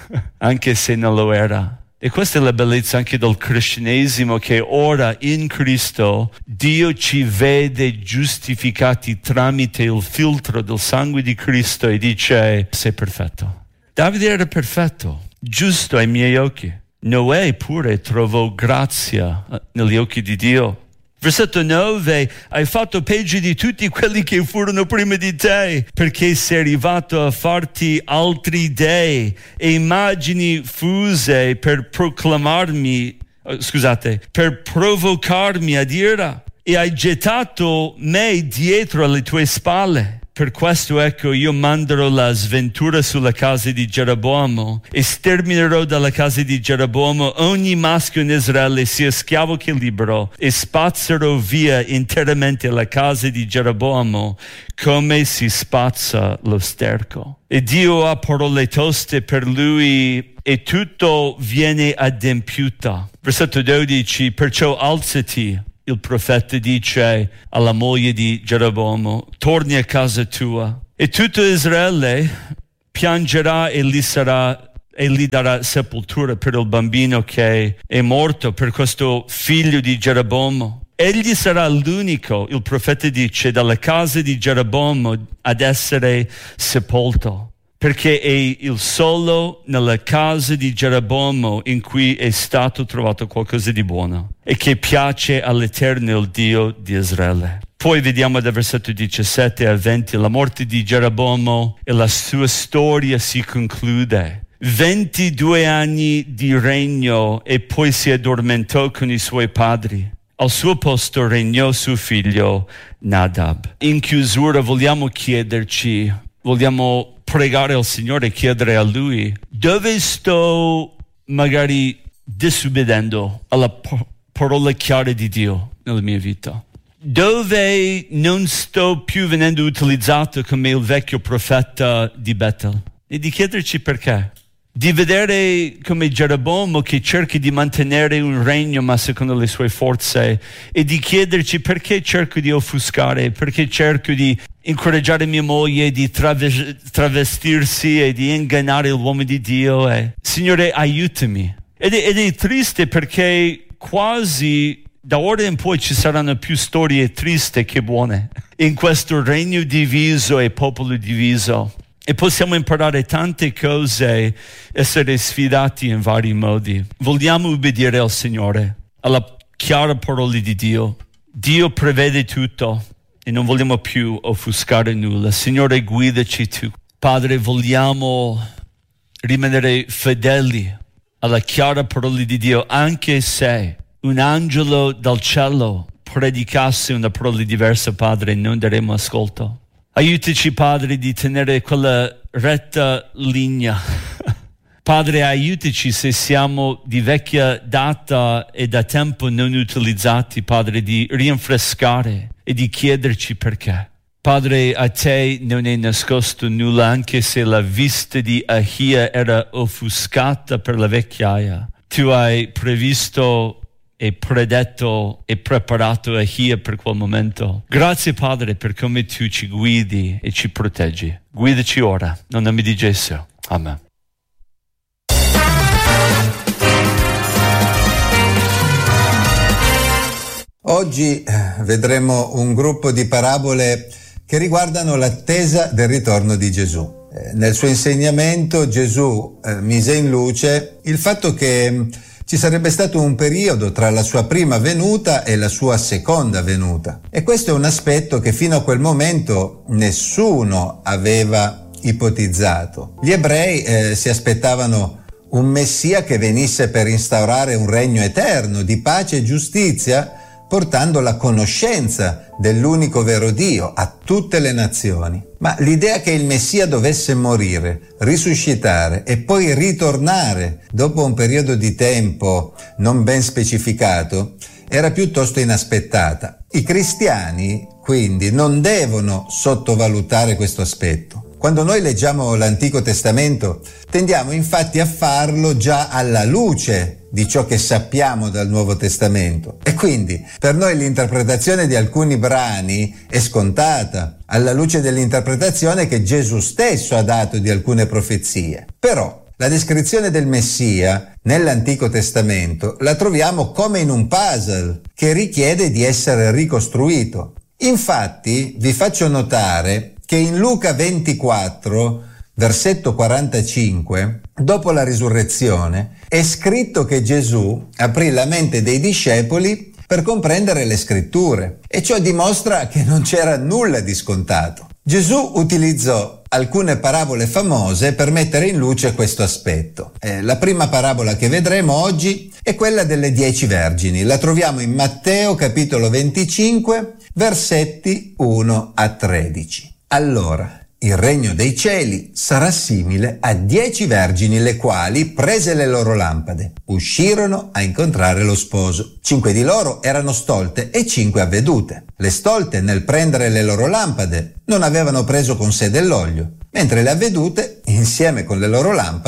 anche se non lo era. E questa è la bellezza anche del cristianesimo, che ora in Cristo Dio ci vede giustificati tramite il filtro del sangue di Cristo e dice: sei perfetto. Davide era perfetto, giusto ai miei occhi. Noè pure trovò grazia negli occhi di Dio. Versetto 9: hai fatto peggio di tutti quelli che furono prima di te, perché sei arrivato a farti altri dei e immagini fuse per per provocarmi ad ira, e hai gettato me dietro alle tue spalle. Per questo ecco, io manderò la sventura sulla casa di Geroboamo e sterminerò dalla casa di Geroboamo ogni maschio in Israele, sia schiavo che libero, e spazzerò via interamente la casa di Geroboamo come si spazza lo sterco. E Dio ha parole toste per lui e tutto viene adempiuto. Versetto 12, perciò alzati, il profeta dice alla moglie di Geroboamo, torni a casa tua. E tutto Israele piangerà e gli darà sepoltura per il bambino che è morto, per questo figlio di Geroboamo. Egli sarà l'unico, il profeta dice, dalla casa di Geroboamo ad essere sepolto, perché è il solo nella casa di Geroboamo in cui è stato trovato qualcosa di buono e che piace all'Eterno, il Dio di Israele. Poi vediamo dal versetto 17 a 20, la morte di Geroboamo e la sua storia si conclude. 22 anni di regno e poi si addormentò con i suoi padri. Al suo posto regnò suo figlio Nadab. In chiusura vogliamo pregare al Signore e chiedere a Lui, dove sto magari disubbidendo alla parola chiara di Dio nella mia vita? Dove non sto più venendo utilizzato come il vecchio profeta di Betel? E di chiederci perché. Di vedere come Geroboamo che cerca di mantenere un regno ma secondo le sue forze, e di chiederci perché cerco di offuscare, perché cerco di incoraggiare mia moglie di travestirsi e di ingannare l'uomo di Dio. Signore, aiutami. Ed è triste perché quasi da ora in poi ci saranno più storie tristi che buone in questo regno diviso e popolo diviso. E possiamo imparare tante cose, essere sfidati in vari modi. Vogliamo ubbidire al Signore, alla chiara parola di Dio. Dio prevede tutto e non vogliamo più offuscare nulla. Signore, guidaci tu. Padre, vogliamo rimanere fedeli alla chiara parola di Dio, anche se un angelo dal cielo predicasse una parola diversa, Padre, non daremo ascolto. Aiutaci, Padre, di tenere quella retta linea. Padre, aiutaci se siamo di vecchia data e da tempo non utilizzati, Padre, di rinfrescare e di chiederci perché. Padre, a te non è nascosto nulla, anche se la vista di Ahia era offuscata per la vecchiaia. Tu hai previsto e predetto e preparato Ahia per quel momento. Grazie, Padre, per come tu ci guidi e ci proteggi. Guidaci ora, nel nome di Gesù. Amen. Oggi vedremo un gruppo di parabole che riguardano l'attesa del ritorno di Gesù. Nel suo insegnamento Gesù mise in luce il fatto che ci sarebbe stato un periodo tra la sua prima venuta e la sua seconda venuta. E questo è un aspetto che fino a quel momento nessuno aveva ipotizzato. Gli ebrei si aspettavano un Messia che venisse per instaurare un regno eterno di pace e giustizia, portando la conoscenza dell'unico vero Dio a tutte le nazioni. Ma l'idea che il Messia dovesse morire, risuscitare e poi ritornare dopo un periodo di tempo non ben specificato era piuttosto inaspettata. I cristiani, quindi, non devono sottovalutare questo aspetto. Quando noi leggiamo l'Antico Testamento, tendiamo infatti a farlo già alla luce di ciò che sappiamo dal Nuovo Testamento. E quindi per noi l'interpretazione di alcuni brani è scontata, alla luce dell'interpretazione che Gesù stesso ha dato di alcune profezie. Però la descrizione del Messia nell'Antico Testamento la troviamo come in un puzzle che richiede di essere ricostruito. Infatti vi faccio notare che in Luca 24, versetto 45, dopo la risurrezione, è scritto che Gesù aprì la mente dei discepoli per comprendere le scritture, e ciò dimostra che non c'era nulla di scontato. Gesù utilizzò alcune parabole famose per mettere in luce questo aspetto. La prima parabola che vedremo oggi è quella delle 10 vergini. La troviamo in Matteo capitolo 25, versetti 1 a 13. Allora, il regno dei cieli sarà simile a 10 vergini, le quali, prese le loro lampade, uscirono a incontrare lo sposo. 5 di loro erano stolte e 5 avvedute. Le stolte, nel prendere le loro lampade, non avevano preso con sé dell'olio, mentre le avvedute, insieme con le loro lampade,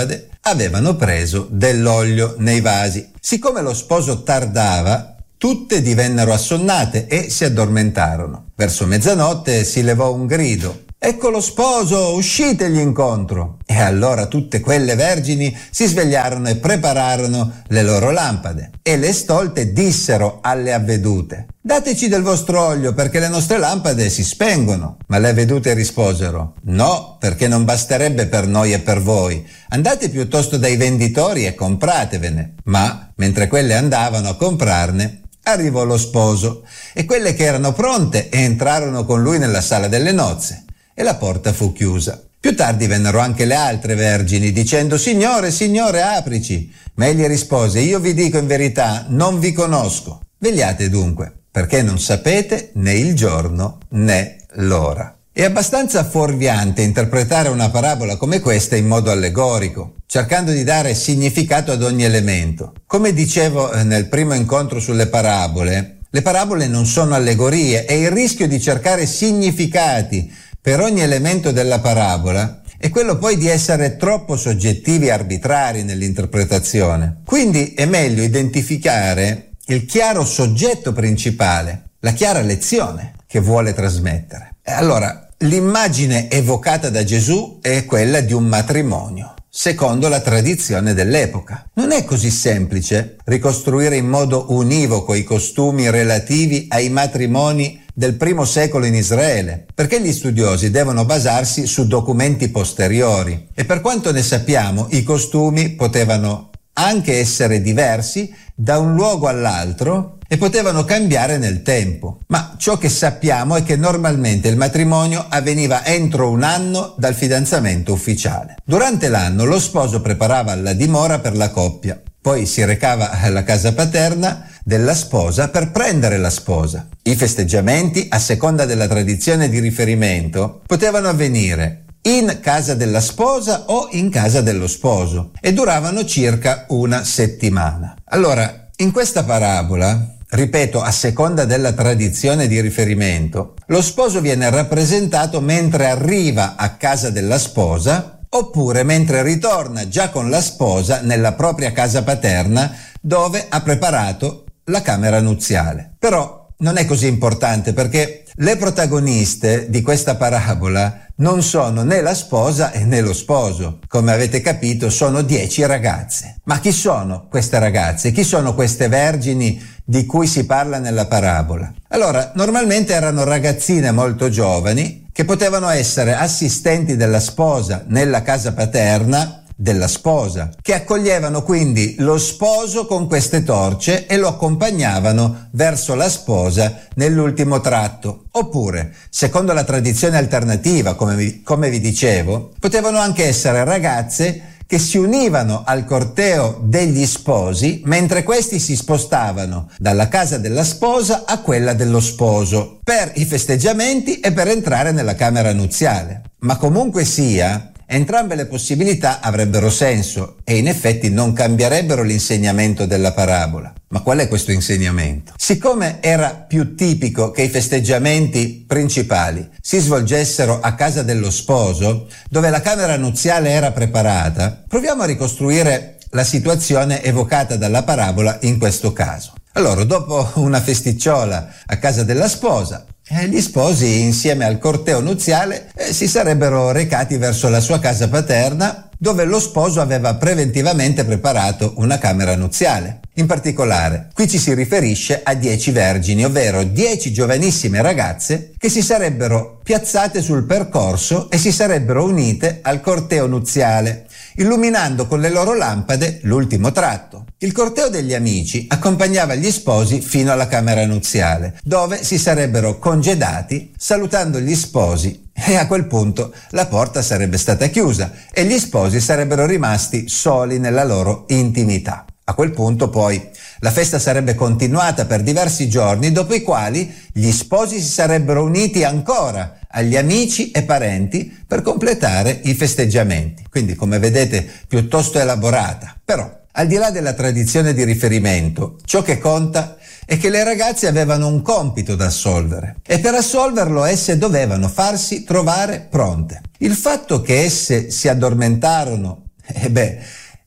avevano preso dell'olio nei vasi. Siccome lo sposo tardava, tutte divennero assonnate e si addormentarono. Verso mezzanotte si levò un grido: «Ecco lo sposo, uscitegli incontro!» E allora tutte quelle vergini si svegliarono e prepararono le loro lampade. E le stolte dissero alle avvedute: «Dateci del vostro olio, perché le nostre lampade si spengono». Ma le avvedute risposero: «No, perché non basterebbe per noi e per voi. Andate piuttosto dai venditori e compratevene». Ma mentre quelle andavano a comprarne, arrivò lo sposo, e quelle che erano pronte entrarono con lui nella sala delle nozze, e la porta fu chiusa. Più tardi vennero anche le altre vergini, dicendo: «Signore, Signore, aprici». Ma egli rispose: «Io vi dico in verità, non vi conosco. Vegliate dunque, perché non sapete né il giorno né l'ora». È abbastanza fuorviante interpretare una parabola come questa in modo allegorico, cercando di dare significato ad ogni elemento. Come dicevo nel primo incontro sulle parabole, le parabole non sono allegorie, e il rischio di cercare significati per ogni elemento della parabola è quello poi di essere troppo soggettivi e arbitrari nell'interpretazione. Quindi è meglio identificare il chiaro soggetto principale, la chiara lezione che vuole trasmettere. E allora, l'immagine evocata da Gesù è quella di un matrimonio, secondo la tradizione dell'epoca. Non è così semplice ricostruire in modo univoco i costumi relativi ai matrimoni del primo secolo in Israele, perché gli studiosi devono basarsi su documenti posteriori, e per quanto ne sappiamo i costumi potevano anche essere diversi da un luogo all'altro e potevano cambiare nel tempo. Ma ciò che sappiamo è che normalmente il matrimonio avveniva entro un anno dal fidanzamento ufficiale. Durante l'anno lo sposo preparava la dimora per la coppia, poi si recava alla casa paterna della sposa per prendere la sposa. I festeggiamenti, a seconda della tradizione di riferimento, potevano avvenire in casa della sposa o in casa dello sposo e duravano circa una settimana. Allora, in questa parabola, ripeto, a seconda della tradizione di riferimento, lo sposo viene rappresentato mentre arriva a casa della sposa oppure mentre ritorna già con la sposa nella propria casa paterna dove ha preparato la camera nuziale. Però non è così importante, perché le protagoniste di questa parabola non sono né la sposa né lo sposo. Come avete capito, sono 10 ragazze. Ma chi sono queste ragazze? Chi sono queste vergini di cui si parla nella parabola? Allora, normalmente erano ragazzine molto giovani che potevano essere assistenti della sposa nella casa paterna della sposa, che accoglievano quindi lo sposo con queste torce e lo accompagnavano verso la sposa nell'ultimo tratto. Oppure, secondo la tradizione alternativa, come vi dicevo, potevano anche essere ragazze che si univano al corteo degli sposi mentre questi si spostavano dalla casa della sposa a quella dello sposo per i festeggiamenti e per entrare nella camera nuziale. Ma comunque sia, entrambe le possibilità avrebbero senso e in effetti non cambierebbero l'insegnamento della parabola. Ma qual è questo insegnamento? Siccome era più tipico che i festeggiamenti principali si svolgessero a casa dello sposo, dove la camera nuziale era preparata, proviamo a ricostruire la situazione evocata dalla parabola in questo caso. Allora, dopo una festicciola a casa della sposa, gli sposi, insieme al corteo nuziale, si sarebbero recati verso la sua casa paterna, dove lo sposo aveva preventivamente preparato una camera nuziale. In particolare, qui ci si riferisce a 10 vergini, ovvero 10 giovanissime ragazze che si sarebbero piazzate sul percorso e si sarebbero unite al corteo nuziale, illuminando con le loro lampade l'ultimo tratto. Il corteo degli amici accompagnava gli sposi fino alla camera nuziale, dove si sarebbero congedati salutando gli sposi, e a quel punto la porta sarebbe stata chiusa e gli sposi sarebbero rimasti soli nella loro intimità. A quel punto poi la festa sarebbe continuata per diversi giorni, dopo i quali gli sposi si sarebbero uniti ancora agli amici e parenti per completare i festeggiamenti. Quindi, come vedete, piuttosto elaborata. Però, al di là della tradizione di riferimento, ciò che conta è che le ragazze avevano un compito da assolvere e per assolverlo esse dovevano farsi trovare pronte. Il fatto che esse si addormentarono,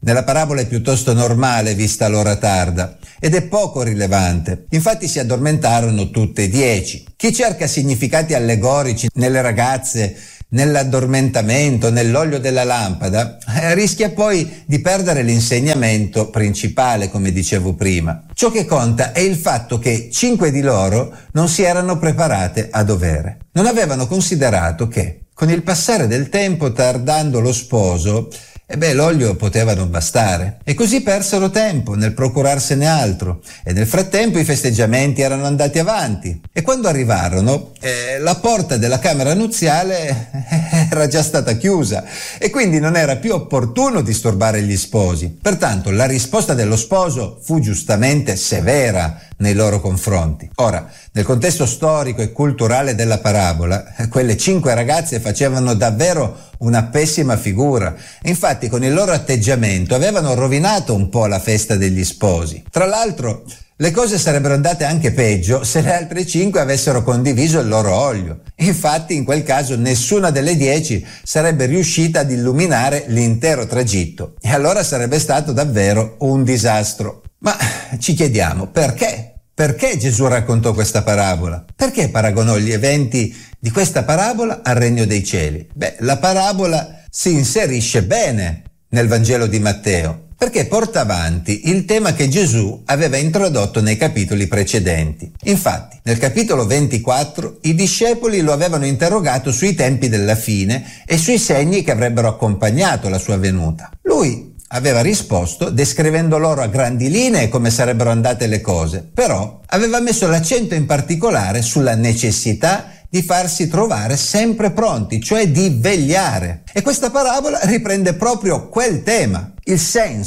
Nella parabola è piuttosto normale vista l'ora tarda ed è poco rilevante. Infatti si addormentarono tutte e 10. Chi cerca significati allegorici nelle ragazze, nell'addormentamento, nell'olio della lampada, rischia poi di perdere l'insegnamento principale, come dicevo prima. Ciò che conta è il fatto che 5 di loro non si erano preparate a dovere. Non avevano considerato che, con il passare del tempo, tardando lo sposo, l'olio poteva non bastare e così persero tempo nel procurarsene altro e nel frattempo i festeggiamenti erano andati avanti e quando arrivarono la porta della camera nuziale era già stata chiusa e quindi non era più opportuno disturbare gli sposi. Pertanto la risposta dello sposo fu giustamente severa nei loro confronti. Ora, nel contesto storico e culturale della parabola, quelle 5 ragazze facevano davvero una pessima figura. Infatti, con il loro atteggiamento avevano rovinato un po' la festa degli sposi. Tra l'altro, le cose sarebbero andate anche peggio se le altre 5 avessero condiviso il loro olio. Infatti, in quel caso, nessuna delle 10 sarebbe riuscita ad illuminare l'intero tragitto e allora sarebbe stato davvero un disastro. Ma ci chiediamo perché? Perché Gesù raccontò questa parabola? Perché paragonò gli eventi di questa parabola al regno dei cieli? La parabola si inserisce bene nel Vangelo di Matteo, perché porta avanti il tema che Gesù aveva introdotto nei capitoli precedenti. Infatti, nel capitolo 24, i discepoli lo avevano interrogato sui tempi della fine e sui segni che avrebbero accompagnato la sua venuta. Lui aveva risposto descrivendo loro a grandi linee come sarebbero andate le cose, però aveva messo l'accento in particolare sulla necessità di farsi trovare sempre pronti, cioè di vegliare. E questa parabola riprende proprio quel tema. Il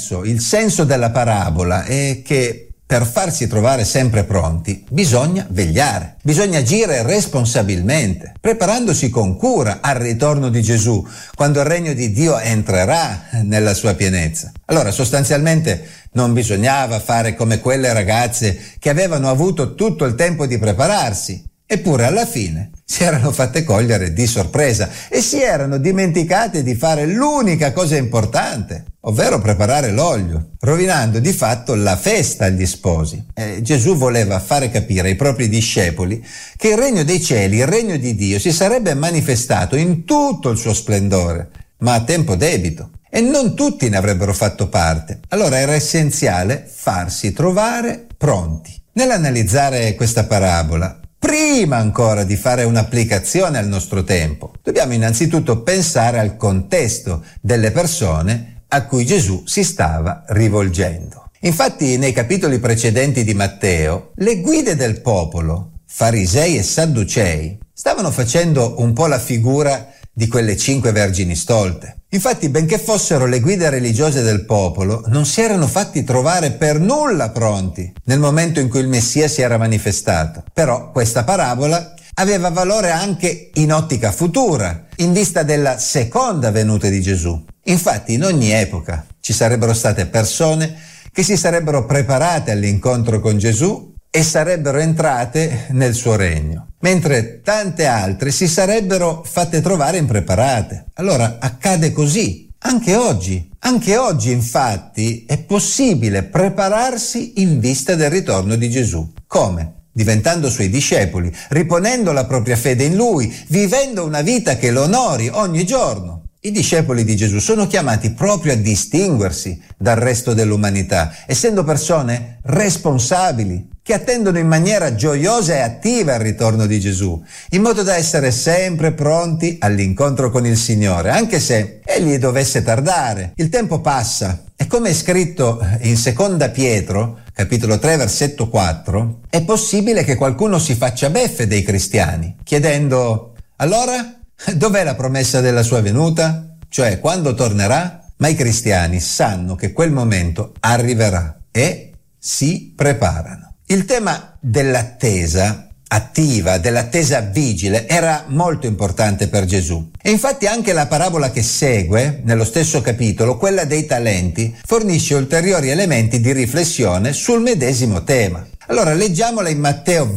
senso della parabola è che per farsi trovare sempre pronti bisogna vegliare, bisogna agire responsabilmente, preparandosi con cura al ritorno di Gesù, quando il regno di Dio entrerà nella sua pienezza. Allora, sostanzialmente non bisognava fare come quelle ragazze che avevano avuto tutto il tempo di prepararsi, eppure alla fine si erano fatte cogliere di sorpresa e si erano dimenticate di fare l'unica cosa importante, ovvero preparare l'olio, rovinando di fatto la festa agli sposi. Gesù voleva fare capire ai propri discepoli che il regno dei cieli, il regno di Dio, si sarebbe manifestato in tutto il suo splendore, ma a tempo debito. E non tutti ne avrebbero fatto parte. Allora era essenziale farsi trovare pronti. Nell'analizzare questa parabola, prima ancora di fare un'applicazione al nostro tempo, dobbiamo innanzitutto pensare al contesto delle persone a cui Gesù si stava rivolgendo. Infatti, nei capitoli precedenti di Matteo, le guide del popolo, farisei e sadducei, stavano facendo un po' la figura di quelle 5 vergini stolte. Infatti, benché fossero le guide religiose del popolo, non si erano fatti trovare per nulla pronti nel momento in cui il Messia si era manifestato. Però questa parabola aveva valore anche in ottica futura, in vista della seconda venuta di Gesù. Infatti, in ogni epoca ci sarebbero state persone che si sarebbero preparate all'incontro con Gesù e sarebbero entrate nel suo regno, mentre tante altre si sarebbero fatte trovare impreparate. Allora accade così anche oggi. Anche oggi, infatti, è possibile prepararsi in vista del ritorno di Gesù. Come? Diventando suoi discepoli, riponendo la propria fede in Lui, vivendo una vita che lo onori ogni giorno. I discepoli di Gesù sono chiamati proprio a distinguersi dal resto dell'umanità, essendo persone responsabili, che attendono in maniera gioiosa e attiva il ritorno di Gesù, in modo da essere sempre pronti all'incontro con il Signore, anche se Egli dovesse tardare. Il tempo passa e come è scritto in Seconda Pietro, capitolo 3, versetto 4, è possibile che qualcuno si faccia beffe dei cristiani, chiedendo: allora, dov'è la promessa della sua venuta? Cioè, quando tornerà? Ma i cristiani sanno che quel momento arriverà e si preparano. Il tema dell'attesa attiva, dell'attesa vigile, era molto importante per Gesù. E infatti anche la parabola che segue, nello stesso capitolo, quella dei talenti, fornisce ulteriori elementi di riflessione sul medesimo tema. Allora leggiamola in Matteo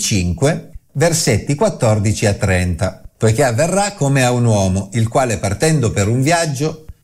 25, versetti 14 a 30. Poiché avverrà come a un uomo, il quale partendo per un viaggio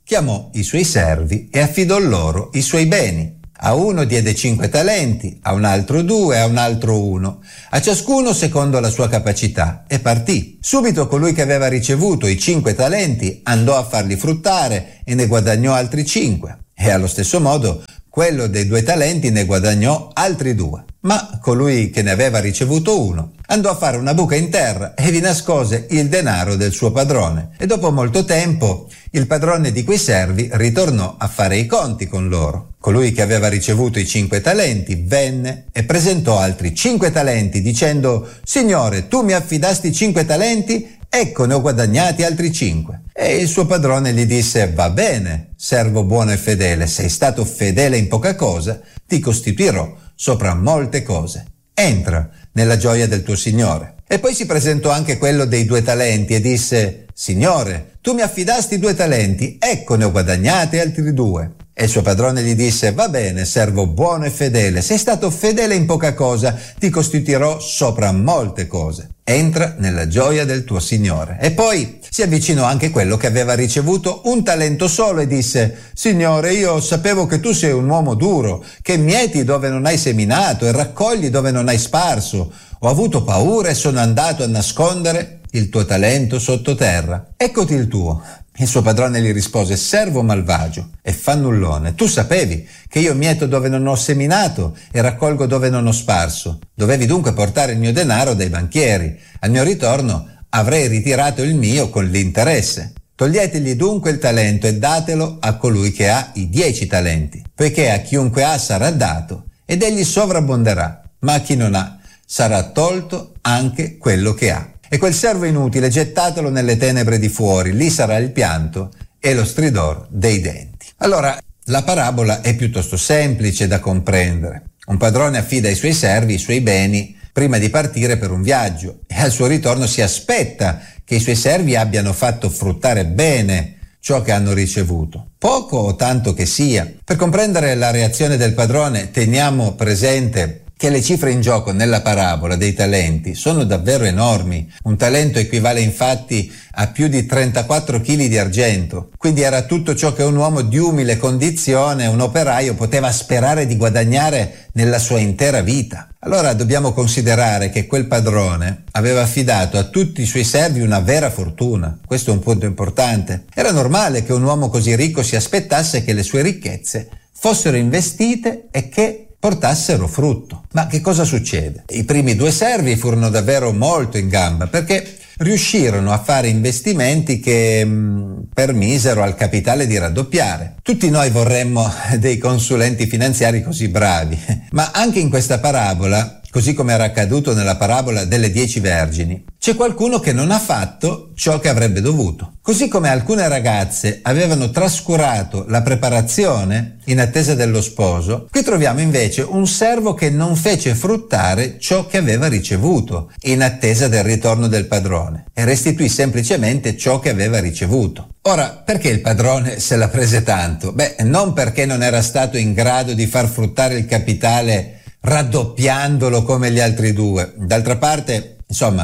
chiamò i suoi servi e affidò loro i suoi beni. A uno diede 5 talenti, a un altro 2, a un altro 1, a ciascuno secondo la sua capacità, e partì. Subito colui che aveva ricevuto i 5 talenti andò a farli fruttare e ne guadagnò altri 5. E allo stesso modo quello dei 2 talenti ne guadagnò altri 2. Ma colui che ne aveva ricevuto 1 andò a fare una buca in terra e vi nascose il denaro del suo padrone. E dopo molto tempo il padrone di quei servi ritornò a fare i conti con loro. Colui che aveva ricevuto i 5 talenti venne e presentò altri 5 talenti dicendo: «Signore, tu mi affidasti 5 talenti, ecco ne ho guadagnati altri 5». E il suo padrone gli disse: «Va bene, servo buono e fedele, sei stato fedele in poca cosa, ti costituirò sopra molte cose. Entra nella gioia del tuo Signore». E poi si presentò anche quello dei 2 talenti e disse: «Signore, tu mi affidasti 2 talenti, ecco ne ho guadagnati altri 2». E il suo padrone gli disse: «Va bene, servo buono e fedele, sei stato fedele in poca cosa, ti costituirò sopra molte cose. Entra nella gioia del tuo Signore». E poi si avvicinò anche quello che aveva ricevuto 1 talento solo e disse: «Signore, io sapevo che tu sei un uomo duro, che mieti dove non hai seminato e raccogli dove non hai sparso. Ho avuto paura e sono andato a nascondere il tuo talento sottoterra. Eccoti il tuo». Il suo padrone gli rispose: «Servo malvagio e fannullone, tu sapevi che io mieto dove non ho seminato e raccolgo dove non ho sparso. Dovevi dunque portare il mio denaro dai banchieri. Al mio ritorno avrei ritirato il mio con l'interesse. Toglietegli dunque il talento e datelo a colui che ha i 10 talenti, poiché a chiunque ha sarà dato ed egli sovrabbonderà, ma a chi non ha sarà tolto anche quello che ha. E quel servo inutile gettatelo nelle tenebre di fuori, lì sarà il pianto e lo stridor dei denti». Allora, la parabola è piuttosto semplice da comprendere. Un padrone affida ai suoi servi i suoi beni prima di partire per un viaggio e al suo ritorno si aspetta che i suoi servi abbiano fatto fruttare bene ciò che hanno ricevuto, poco o tanto che sia. Per comprendere la reazione del padrone teniamo presente che le cifre in gioco nella parabola dei talenti sono davvero enormi. Un talento equivale infatti a più di 34 kg di argento, quindi era tutto ciò che un uomo di umile condizione, un operaio, poteva sperare di guadagnare nella sua intera vita. Allora dobbiamo considerare che quel padrone aveva affidato a tutti i suoi servi una vera fortuna. Questo è un punto importante. Era normale che un uomo così ricco si aspettasse che le sue ricchezze fossero investite e che portassero frutto. Ma che cosa succede? I primi 2 servi furono davvero molto in gamba perché riuscirono a fare investimenti che permisero al capitale di raddoppiare. Tutti noi vorremmo dei consulenti finanziari così bravi, ma anche in questa parabola, così come era accaduto nella parabola delle 10 vergini, c'è qualcuno che non ha fatto ciò che avrebbe dovuto. Così come alcune ragazze avevano trascurato la preparazione in attesa dello sposo, qui troviamo invece un servo che non fece fruttare ciò che aveva ricevuto in attesa del ritorno del padrone e restituì semplicemente ciò che aveva ricevuto. Ora, perché il padrone se la prese tanto? Non perché non era stato in grado di far fruttare il capitale raddoppiandolo come gli altri 2. D'altra parte,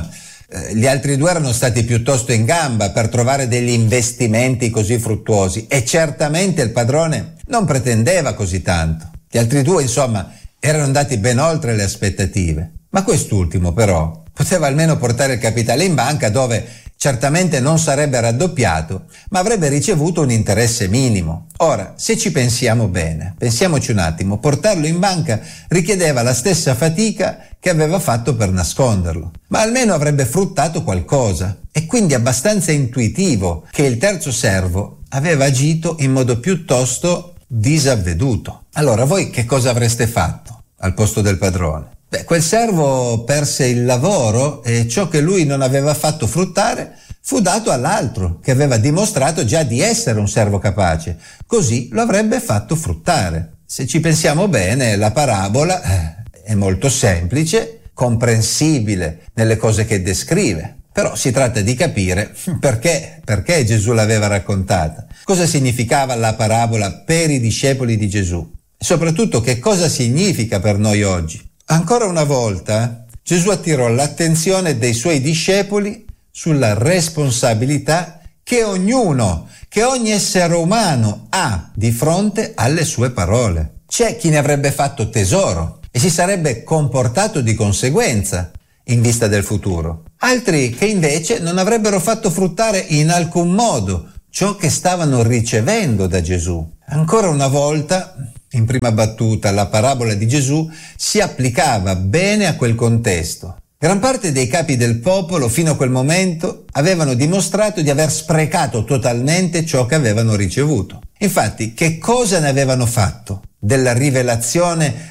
gli altri 2 erano stati piuttosto in gamba per trovare degli investimenti così fruttuosi e certamente il padrone non pretendeva così tanto. Gli altri 2, erano andati ben oltre le aspettative. Ma quest'ultimo, però, poteva almeno portare il capitale in banca dove certamente non sarebbe raddoppiato, ma avrebbe ricevuto un interesse minimo. Ora, se ci pensiamo bene, pensiamoci un attimo, portarlo in banca richiedeva la stessa fatica che aveva fatto per nasconderlo, ma almeno avrebbe fruttato qualcosa. È quindi abbastanza intuitivo che il terzo servo aveva agito in modo piuttosto disavveduto. Allora, voi che cosa avreste fatto al posto del padrone? Quel servo perse il lavoro e ciò che lui non aveva fatto fruttare fu dato all'altro, che aveva dimostrato già di essere un servo capace. Così lo avrebbe fatto fruttare. Se ci pensiamo bene, la parabola è molto semplice, comprensibile nelle cose che descrive. Però si tratta di capire perché Gesù l'aveva raccontata. Cosa significava la parabola per i discepoli di Gesù? E soprattutto che cosa significa per noi oggi? Ancora una volta Gesù attirò l'attenzione dei suoi discepoli sulla responsabilità che ogni essere umano ha di fronte alle sue parole. C'è chi ne avrebbe fatto tesoro e si sarebbe comportato di conseguenza in vista del futuro. Altri che invece non avrebbero fatto fruttare in alcun modo ciò che stavano ricevendo da Gesù. Ancora una volta, in prima battuta, la parabola di Gesù si applicava bene a quel contesto. Gran parte dei capi del popolo fino a quel momento avevano dimostrato di aver sprecato totalmente ciò che avevano ricevuto. Infatti, che cosa ne avevano fatto della rivelazione